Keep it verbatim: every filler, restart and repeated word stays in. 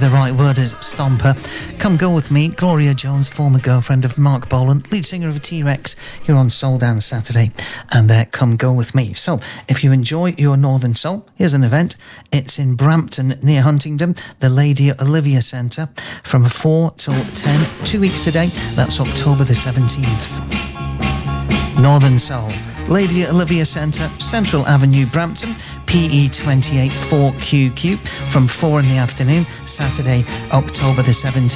the right word as Stomper. Come Go With Me, Gloria Jones, former girlfriend of Mark Boland, lead singer of T-Rex, here on Soul Dance Saturday, and uh, Come Go With Me. So, if you enjoy your Northern Soul, here's an event. It's in Brampton, near Huntingdon, the Lady Olivia Centre, from four till ten, two weeks today. That's October the seventeenth. Northern Soul, Lady Olivia Centre, Central Avenue, Brampton, P E two eight four Q Q, from four in the afternoon, Saturday, October the seventeenth.